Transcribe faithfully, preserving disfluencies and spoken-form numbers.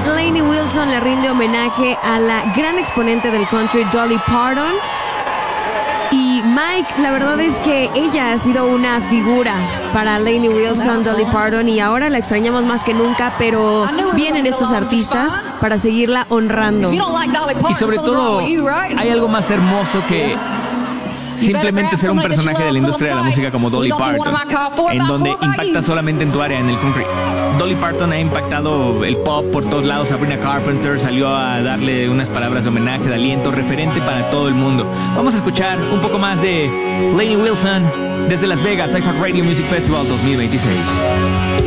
Lainey Wilson le rinde homenaje a la gran exponente del country, Dolly Parton. Y Mike, la verdad es que ella ha sido una figura para Lainey Wilson, Dolly Parton, y ahora la extrañamos más que nunca, pero vienen estos artistas para seguirla honrando. Y sobre todo, hay algo más hermoso que simplemente ser un personaje de la industria de la música como Dolly Parton, en donde impacta solamente en tu área, en el country. Dolly Parton ha impactado el pop por todos lados. Sabrina Carpenter salió a darle unas palabras de homenaje, de aliento, referente para todo el mundo. Vamos a escuchar un poco más de Lainey Wilson desde Las Vegas, iHeartRadio Music Festival dos mil veintiséis.